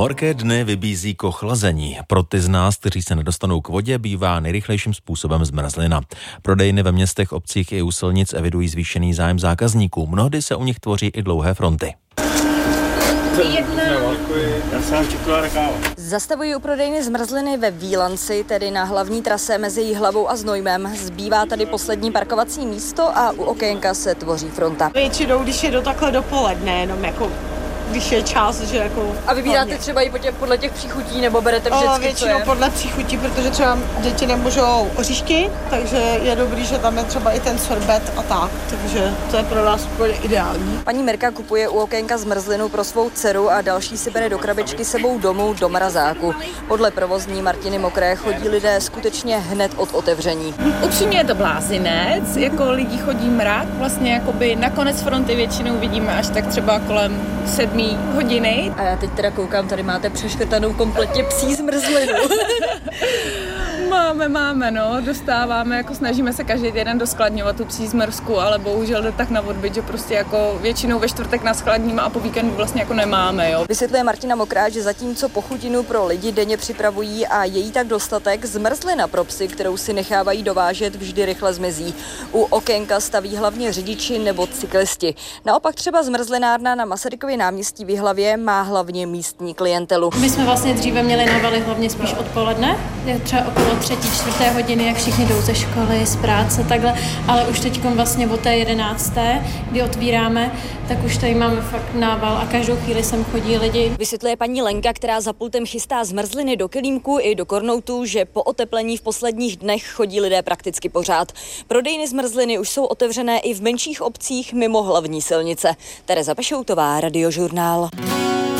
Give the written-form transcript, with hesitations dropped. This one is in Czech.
Horké dny vybízí k ochlazení. Pro ty z nás, kteří se nedostanou k vodě, bývá nejrychlejším způsobem zmrzlina. Prodejny ve městech, obcích i u silnic evidují zvýšený zájem zákazníků. Mnohdy se u nich tvoří i dlouhé fronty. Zastavují u prodejny zmrzliny ve Vílanci, tedy na hlavní trase mezi Jihlavou a Znojmem. Zbývá tady poslední parkovací místo a u okénka se tvoří fronta. Většinou, když je do takhle dopoledne, jenom jako když je čas, že jako... A vybíráte třeba i podle těch příchutí, nebo berete vždycky, většinou podle příchutí, protože třeba děti nemůžou oříšky, takže je dobrý, že tam je třeba i ten sorbet a tak, takže to je pro nás úplně ideální. Paní Mirka kupuje u okénka zmrzlinu pro svou dceru a další si bere do krabičky sebou domů do mrazáku. Podle provozní Martiny Mokré chodí lidé skutečně hned od otevření. Upřímně je to blázinec, jako lidí chodí mrak, vlastně jakoby na konec fronty většinou vidíme až tak třeba kolem 7 hodiny. A já teď teda koukám, tady máte přeškrtanou kompletně psí zmrzlinu. Máme, dostáváme, jako snažíme se každý den doskladňovat tu psí zmrzku, ale bohužel jde tak na odbyt, že prostě jako většinou ve čtvrtek naskladníme a po víkendu vlastně jako nemáme, jo. Vysvětluje Martina Mokrá, že zatímco pochutinu pro lidi denně připravují a její tak dostatek, zmrzlina pro psy, kterou si nechávají dovážet, vždy rychle zmizí. U okénka staví hlavně řidiči nebo cyklisti. Naopak třeba zmrzlinárna na Masarykově náměstí v Jihlavě má hlavně místní klientelu. My jsme vlastně dříve měli návaly hlavně spíš odpoledne, třeba okolo 3., 4. hodiny, jak všichni jdou ze školy, z práce, takhle, ale už teď vlastně od té 11., kdy otvíráme, tak už tady máme fakt nával a každou chvíli sem chodí lidi. Vysvětluje paní Lenka, která za pultem chystá zmrzliny do kelímku i do kornoutů, že po oteplení v posledních dnech chodí lidé prakticky pořád. Prodejny zmrzliny už jsou otevřené i v menších obcích mimo hlavní silnice. Tereza Pešoutová, Radiožurnál.